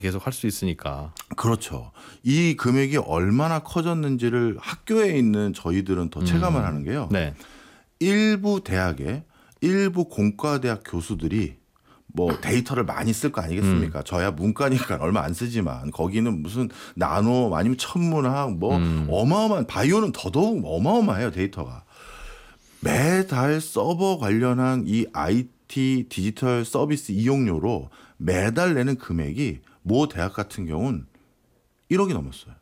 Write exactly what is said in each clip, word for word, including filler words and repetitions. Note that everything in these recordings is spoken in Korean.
계속 할 수 있으니까. 그렇죠. 이 금액이 얼마나 커졌는지를 학교에 있는 저희들은 더 체감을 음. 하는 게요. 네. 일부 대학의 일부 공과대학 교수들이 뭐 데이터를 많이 쓸 거 아니겠습니까? 음. 저야 문과니까 얼마 안 쓰지만 거기는 무슨 나노 아니면 천문학 뭐 음. 어마어마한 바이오는 더더욱 어마어마해요 데이터가. 매달 서버 관련한 이 아이티 디지털 서비스 이용료로 매달 내는 금액이 모 대학 같은 경우는 일억이 넘었어요.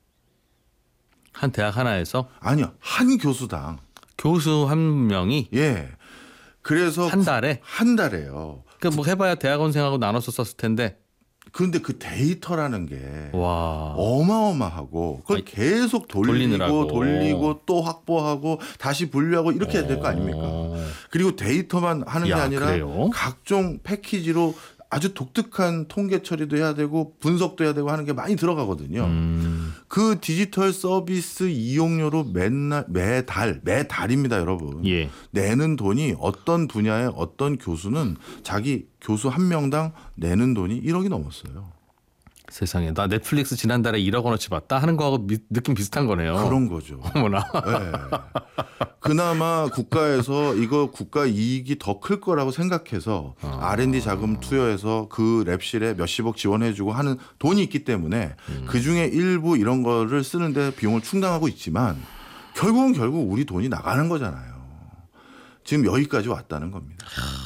한 대학 하나에서 아니요. 한 교수당. 교수 한 명이 예. 그래서 한 달에 한 달에요. 그 뭐 해봐야 대학원생하고 나눠서 썼을 텐데. 그런데 그 데이터라는 게 와. 어마어마하고 그걸 아니, 계속 돌리고 돌리느라고. 돌리고 또 확보하고 다시 분류하고 이렇게 해야 될 거 아닙니까? 어. 그리고 데이터만 하는 게 야, 아니라 그래요? 각종 패키지로 아주 독특한 통계 처리도 해야 되고 분석도 해야 되고 하는 게 많이 들어가거든요. 음. 그 디지털 서비스 이용료로 맨날 매달 매달입니다, 여러분. 예. 내는 돈이 어떤 분야의 어떤 교수는 자기 교수 한 명당 내는 돈이 일억이 넘었어요. 세상에 나 넷플릭스 지난달에 일억 원어치 봤다 하는 거하고 미, 느낌 비슷한 거네요. 그런 거죠. 어머나. 네. 그나마 국가에서 이거 국가 이익이 더 클 거라고 생각해서 아. 알앤디 자금 투여해서 그 랩실에 몇십억 지원해주고 하는 돈이 있기 때문에 음. 그중에 일부 이런 거를 쓰는데 비용을 충당하고 있지만 결국은 결국 우리 돈이 나가는 거잖아요. 지금 여기까지 왔다는 겁니다.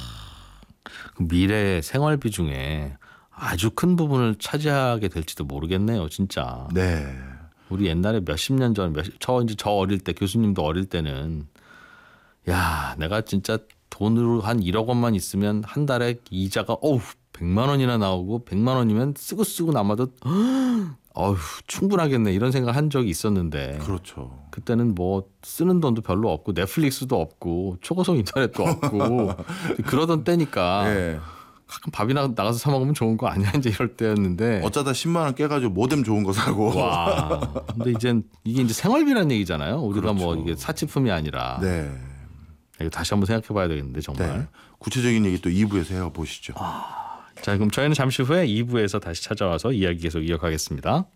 미래의 생활비 중에 아주 큰 부분을 차지하게 될지도 모르겠네요, 진짜. 네. 우리 옛날에 몇십 년 전, 몇, 저 이제 저 어릴 때 교수님도 어릴 때는 야, 내가 진짜 돈으로 한 일억 원만 있으면 한 달에 이자가 어우 백만 원이나 나오고 백만 원이면 쓰고 쓰고 남아도 어휴 충분하겠네 이런 생각 한 적이 있었는데. 그렇죠. 그때는 뭐 쓰는 돈도 별로 없고 넷플릭스도 없고 초고속 인터넷도 없고 그러던 때니까. 네. 가끔 밥이나 나가서 사 먹으면 좋은 거 아니야 이제 이럴 때였는데. 어쩌다 십만 원 깨가지고 모뎀 좋은 거 사고. 와. 근데 이제 이게 이제 생활비라는 얘기잖아요. 우리가 그렇죠. 뭐 이게 사치품이 아니라. 네. 이거 다시 한번 생각해봐야 되겠는데 정말. 네. 구체적인 얘기 또 이 부에서 해보시죠. 자, 그럼 저희는 잠시 후에 이 부에서 다시 찾아와서 이야기 계속 이어가겠습니다.